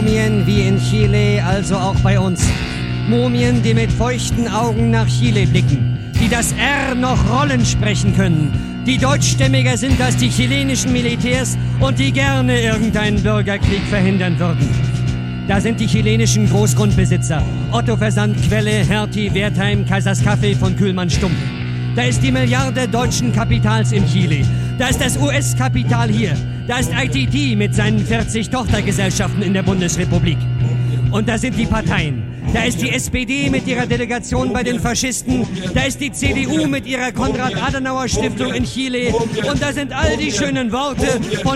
Mumien wie in Chile, also auch bei uns. Mumien, die mit feuchten Augen nach Chile blicken, die das R noch Rollen sprechen können, die deutschstämmiger sind als die chilenischen Militärs und die gerne irgendeinen Bürgerkrieg verhindern würden. Da sind die chilenischen Großgrundbesitzer, Otto Versand, Quelle, Hertie, Wertheim, Kaisers Kaffee von Kühlmann Stumpf. Da ist die Milliarde deutschen Kapitals in Chile. Da ist das US-Kapital hier. Da ist ITT mit seinen 40 Tochtergesellschaften in der Bundesrepublik. Und da sind die Parteien. Da ist die SPD mit ihrer Delegation bei den Faschisten. Da ist die CDU mit ihrer Konrad-Adenauer-Stiftung in Chile. Und da sind all die schönen Worte von